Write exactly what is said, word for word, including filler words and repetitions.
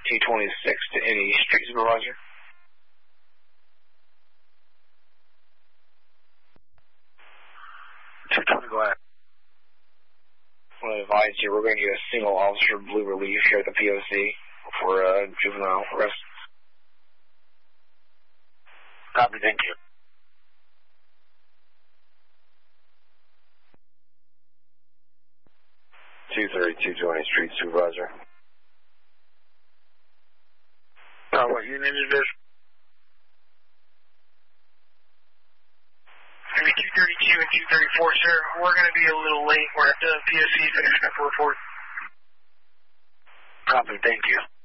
two twenty-six to any street supervisor. two twenty, go ahead. I want to advise you, we're going to get a single officer blue relief here at the P O C for uh, juvenile arrest. Copy, thank you. two thirty-two twenty Street Supervisor. Uh, what unit is this? Maybe two thirty-two and two thirty-four, sir. We're going to be a little late. We're at the P O C finishing up a report. Copy, thank you.